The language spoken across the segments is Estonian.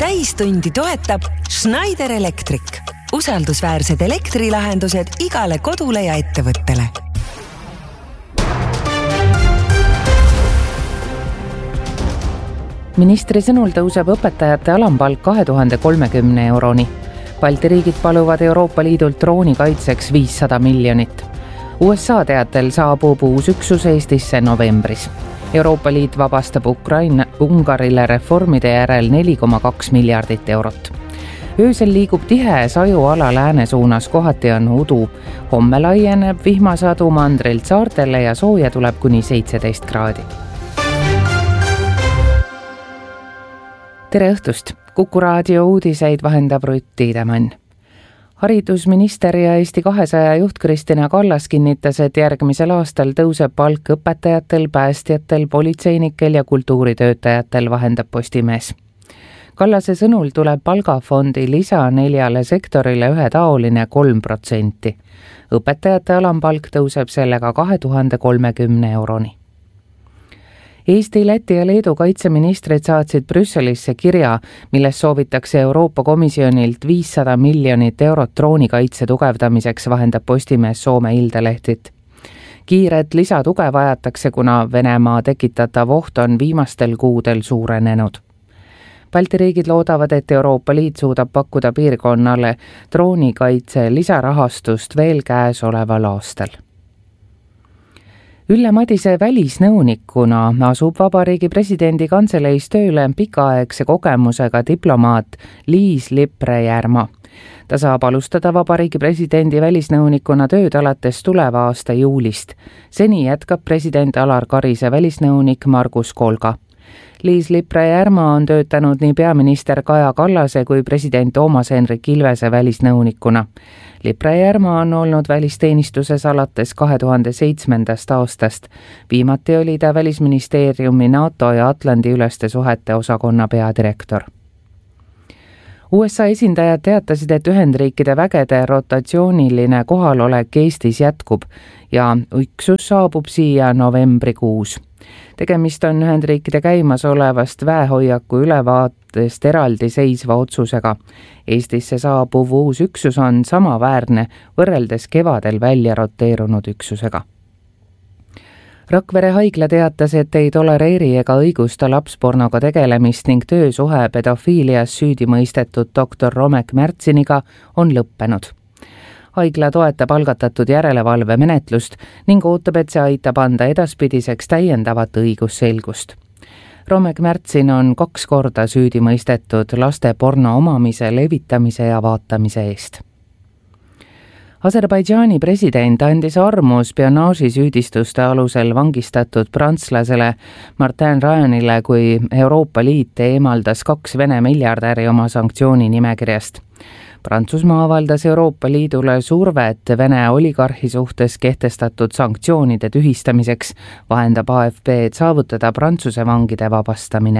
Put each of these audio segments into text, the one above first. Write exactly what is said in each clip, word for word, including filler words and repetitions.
täistundi toetab Schneider Electric. Usaldusväärsed elektrilahendused igale kodule ja ettevõttele. Ministri sõnul tõuseb õpetajate alampalk kahe tuhande kolmekümne euroni. Balti riigid paluvad Euroopa Liidult drooni kaitseks viissada miljonit. U S A teatel saabub uus üksus Eestisse novembris. Euroopa Liit vabastab Ukraina Ungarile reformide järel neli koma kaks miljardit eurot. Öösel liigub tihe sajuala lääne suunas, kohati on udu. Homme laieneb vihmasadu mandrilt saartele ja sooja tuleb kuni seitseteist kraadi. Tere õhtust! Kuku raadio uudiseid vahendab Rutt Tiidemann. Haridusminister ja Eesti kahesaja juht Kristina Kallas kinnitas, et järgmisel aastal tõuseb palk õpetajatel, päästjatel, politseinikel ja kultuuritöötajatel, vahendab Postimees. Kallase sõnul tuleb palgafondi lisa neljale sektorile ühetaoline kolm protsenti. Õpetajate alampalk tõuseb sellega kahe tuhande kolmekümne euroni. Eesti, Läti ja Leedu kaitseministrid saatsid Brüsselisse kirja, milles soovitakse Euroopa Komisjonilt viissada miljonit eurot droonikaitse tugevdamiseks, vahendab Postimees Soome Iltalehtit. Kiiret lisatuge vajatakse, kuna Venemaa tekitatav oht on viimastel kuudel suurenenud. Balti riigid loodavad, et Euroopa Liit suudab pakkuda piirkonnale droonikaitse lisarahastust veel käesoleval aastal. Ülle Madise välisnõunikuna asub Vabariigi presidendi kantseleis tööle pikaaegse kogemusega diplomaat Liis Lippre-Järma. Ta saab alustada Vabariigi presidendi välisnõunikuna tööd alates tuleva aasta juulist. Seni jätkab president Alar Karise välisnõunik Margus Kolga. Liis Lippre-Järma on töötanud nii peaminister Kaja Kallase kui president Toomas Hendrik Ilvese välisnõunikuna. Lippre-Järma on olnud välisteenistuses alates kahe tuhande seitsmendast aastast. Viimati oli ta Välisministeeriumi NATO ja Atlandi üleste suhete osakonna peadirektor. U S A esindajad teatasid, et Ühendriikide vägede rotatsiooniline kohalolek Eestis jätkub ja üksus saabub siia novembrikuus. Tegemist on Ühendriikide käimasolevast väehoiaku ülevaatest eraldi seisva otsusega. Eestisse saabuv uus üksus on samaväärne võrreldes kevadel välja roteerunud üksusega. Rakvere haigla teatas, et ei tolereeri ega õigusta lapspornoga tegelemist ning töösuhe pedofiilias süüdi mõistetud doktor Romek Märtsiniga on lõppenud. Haigla toetab algatatud järelevalve menetlust ning ootab, et see aitab anda edaspidiseks täiendavat õigusselgust. Romek Märtsin on kaks korda süüdi mõistetud laste porno omamise, levitamise ja vaatamise eest. Aserbaidžaani president andis armu spionaažisüüdistuste alusel vangistatud prantslasele Martin Rajanile, kui Euroopa Liit eemaldas kaks Vene miljardäri oma sanktsiooni nimekirjast. Prantsusmaa avaldas Euroopa Liidule survet Vene oligarhi suhtes kehtestatud sanktsioonide tühistamiseks, vahendab A F P, et saavutada Prantsuse vangide vabastamine.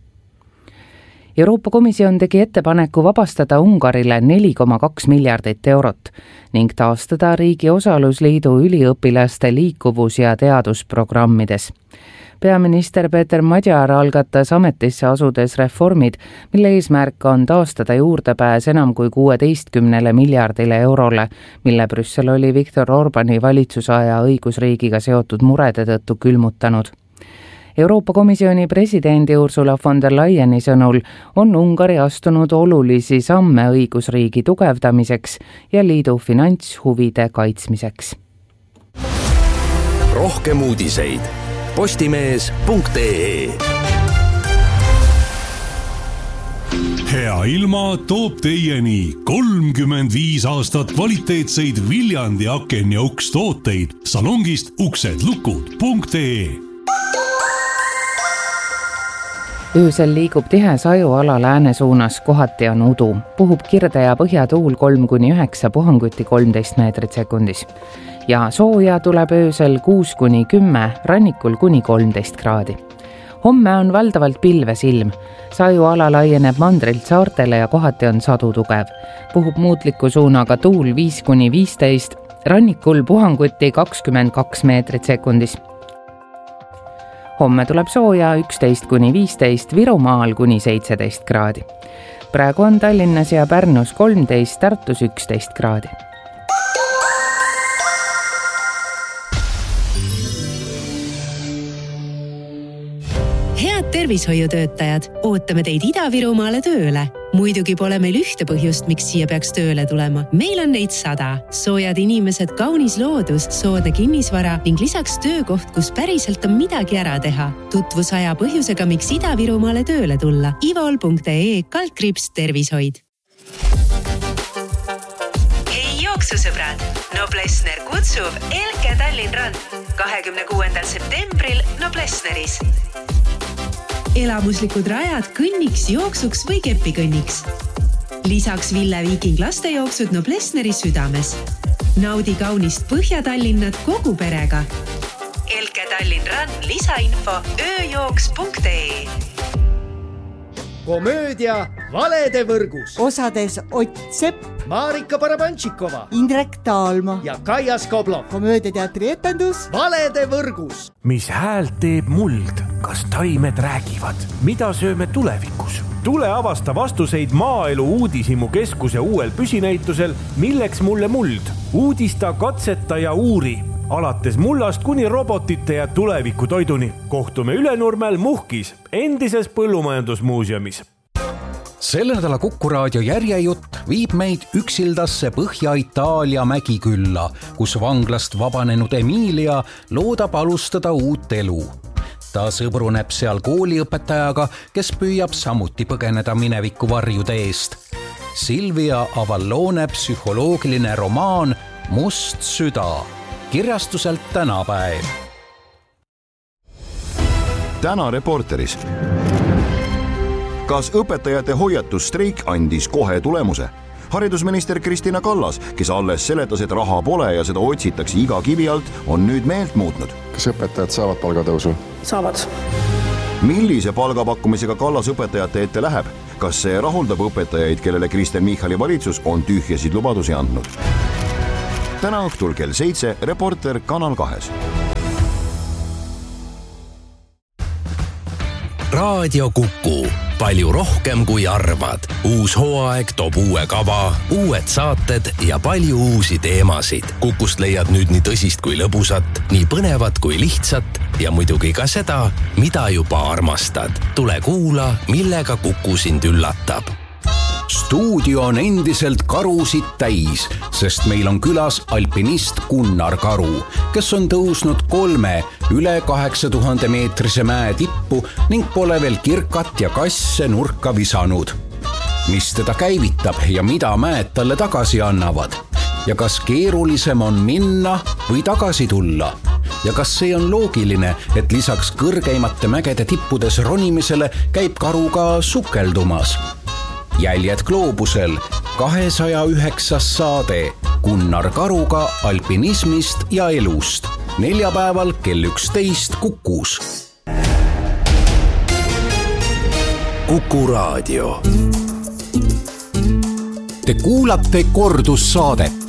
Euroopa Komisjon tegi ettepaneku vabastada Ungarile neli koma kaks miljardit eurot ning taastada riigi osalusliidu üliõpilaste liikuvus- ja teadusprogrammides. Peaminister Peeter Madjar algatas ametisse asudes reformid, mille eesmärk on taastada juurdepääs enam kui kuueteistkümnele miljardile eurole, mille Brüssel oli Viktor Orbani valitsusaja õigusriigiga seotud murede tõttu külmutanud. Euroopa Komisjoni presidendi Ursula von der Leyeni sõnul on Ungari astunud olulisi samme õigusriigi tugevdamiseks ja liidu finantshuvide kaitsmiseks. Rohkem uudiseid postimees punkt ee. Hea ilma toob teieni kolmkümmend viis aastat kvaliteetseid Viljandi aken ja uks tooteid salongist uksedlukud punkt ee. Öösel liigub tihe sajuala lääne suunas, kohati on udu. Puhub kirde ja põhjatuul kolm kuni üheksa, puhanguti kolmteist meetrit sekundis. Ja sooja tuleb öösel kuus kuni kümme, rannikul kuni kolmteist kraadi. Homme on valdavalt pilves ilm. Sajuala laieneb mandrilt saartele ja kohati on sadu tugev. Puhub muutliku suunaga tuul viis kuni viisteist, rannikul puhanguti kakskümmend kaks meetrit sekundis. Homme tuleb sooja üksteist kuni viisteist, Virumaal kuni seitseteist kraadi. praegu on Tallinnas ja Pärnus kolmteist, Tartus üksteist kraadi. Head tervishoiutöötajad, ootame teid Ida-Virumaale tööle. Muidugi pole meil ühte põhjust, miks siia peaks tööle tulema. Meil on neid sada. Soojad inimesed, kaunis loodus, soodne kinnisvara ning lisaks töökoht, kus päriselt on midagi ära teha. Tutvus aja põhjusega, miks Ida-Virumaale tööle tulla. ivol punkt ee kaldkriips tervishoid. Hei jooksusõbrad! Noblessner kutsub Elke Tallinn Rand kahekümne kuuendal septembril Noblessneris. Elamuslikud rajad kõnniks, jooksuks või kepikõnniks. Lisaks Ville Viiking lastejooksud Noblessneri südames. Naudi kaunist Põhja-Tallinnat kogu perega. Elke Tallinn Rand lisainfo ööjooks punkt ee. Komöödia Valede võrgus. Osades Ott Sepp, Marika Barabantšikova, Indrek Taalma ja Kaia Skoblov. Komöödiateatri etendus Valede võrgus. Mis häält teeb muld? Kas taimed räägivad? Mida sööme tulevikus? Tule avasta vastuseid Maaelu Uudishimu keskuse uuel püsinäitusel Milleks mulle muld? Uudista, katseta ja uuri. Alates mullast kuni robotite ja tuleviku toiduni. Kohtume Ülenurmel Muhkis, endises põllumajandusmuuseumis. Selle nädala Kuku Raadio järjejutt viib meid üksildasse Põhja-Itaalia mägikülla, kus vanglast vabanenud Emilia loodab alustada uut elu. Ta sõbruneb seal kooliõpetajaga, kes püüab samuti põgeneda mineviku varjude eest. Silvia Avallone psühholoogiline romaan Must süda. Kirjastuselt Tänapäev. Täna Reporteris. Kas õpetajate hoiatusstreik andis kohe tulemuse? Haridusminister Kristina Kallas, kes alles seletas, et raha pole ja seda otsitakse iga kivi alt, on nüüd meelt muutnud. Kas õpetajad saavad palgatõusu? Saavad. Millise palgapakkumisega Kallas õpetajate ette läheb? Kas see rahuldab õpetajaid, kellele Kristen Michali valitsus on tühjasid lubadusi andnud? Täna õhtul kell seitse Reporter Kanal kahes. Raadio Kuku. Palju rohkem kui arvad. Uus hooaeg toob uue kava, uued saated ja palju uusi teemasid. Kukust leiad nüüd nii tõsist kui lõbusat, nii põnevat kui lihtsat ja muidugi ka seda, mida juba armastad. Tule kuula, millega Kuku sind üllatab. Stuudio on endiselt karusid täis, sest meil on külas alpinist Gunnar Karu, kes on tõusnud kolme üle kaheksa tuhande meetrise mäe tippu ning pole veel kirkat ja kasse nurka visanud. Mis teda käivitab ja mida mäed talle tagasi annavad? Ja kas keerulisem on minna või tagasi tulla? Ja kas see on loogiline, et lisaks kõrgeimate mägede tippudes ronimisele käib Karu ka sukeldumas? Jäljed gloobusel, kahesaja üheksas saade Gunnar Karuga alpinismist ja elust. Neljapäeval kell üksteist Kukus. Kuku Raadio. Te kuulate kordussaadet.